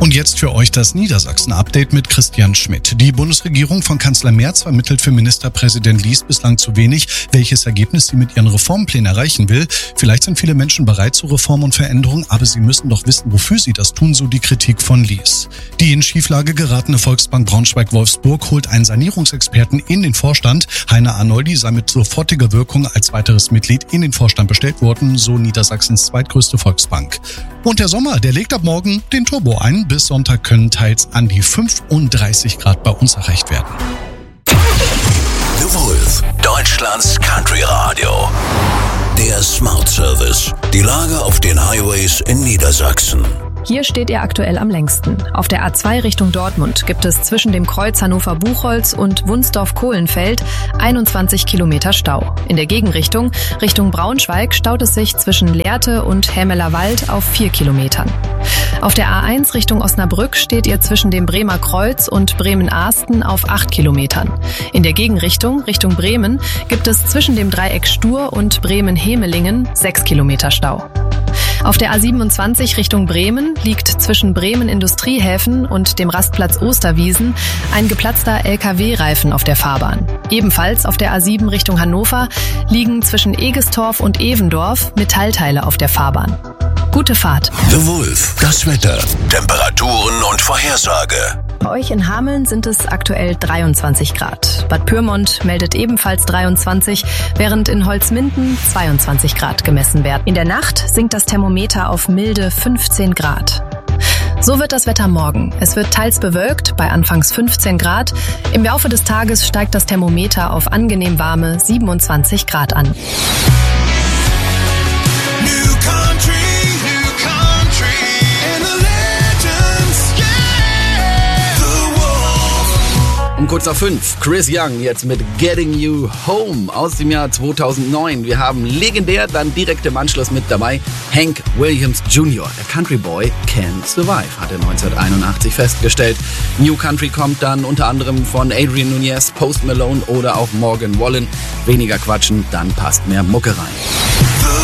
Und jetzt für euch das Niedersachsen-Update mit Christian Schmidt. Die Bundesregierung von Kanzler Merz vermittelt für Ministerpräsident Lies bislang zu wenig, welches Ergebnis sie mit ihren Reformplänen erreichen will. Vielleicht sind viele Menschen bereit zu Reformen und Veränderungen, aber sie müssen doch wissen, wofür sie das tun, so die Kritik von Lies. Die in Schieflage geratene Volksbank Braunschweig-Wolfsburg holt einen Sanierungsexperten in den Vorstand. Heiner Arnoldi sei mit sofortiger Wirkung als weiteres Mitglied in den Vorstand bestellt worden, so Niedersachsens zweitgrößte Volksbank. Und der Sommer, der legt ab morgen den Turbo ein. Bis Sonntag können teils an die 35 Grad bei uns erreicht werden. The Wolf, Deutschlands Country Radio. Der Smart Service. Die Lage auf den Highways in Niedersachsen. Hier steht er aktuell am längsten. Auf der A2 Richtung Dortmund gibt es zwischen dem Kreuz Hannover-Buchholz und Wunsdorf-Kohlenfeld 21 Kilometer Stau. In der Gegenrichtung, Richtung Braunschweig, staut es sich zwischen Lehrte und Hämeler Wald auf 4 Kilometern. Auf der A1 Richtung Osnabrück steht ihr zwischen dem Bremer Kreuz und Bremen-Ahsten auf 8 Kilometern. In der Gegenrichtung, Richtung Bremen, gibt es zwischen dem Dreieck Stur und Bremen-Hemelingen 6 Kilometer Stau. Auf der A27 Richtung Bremen liegt zwischen Bremen Industriehäfen und dem Rastplatz Osterwiesen ein geplatzter LKW-Reifen auf der Fahrbahn. Ebenfalls auf der A7 Richtung Hannover liegen zwischen Egestorf und Evendorf Metallteile auf der Fahrbahn. Gute Fahrt. The Wolf, das Wetter, Temperaturen und Vorhersage. Bei euch in Hameln sind es aktuell 23 Grad. Bad Pyrmont meldet ebenfalls 23, während in Holzminden 22 Grad gemessen werden. In der Nacht sinkt das Thermometer auf milde 15 Grad. So wird das Wetter morgen. Es wird teils bewölkt, bei anfangs 15 Grad. Im Laufe des Tages steigt das Thermometer auf angenehm warme 27 Grad an. Um kurz nach 5, Chris Young jetzt mit Getting You Home aus dem Jahr 2009. Wir haben legendär dann direkt im Anschluss mit dabei Hank Williams Jr. Der Country Boy Can Survive, hat er 1981 festgestellt. New Country kommt dann unter anderem von Adrian Nunez, Post Malone oder auch Morgan Wallen. Weniger quatschen, dann passt mehr Mucke rein.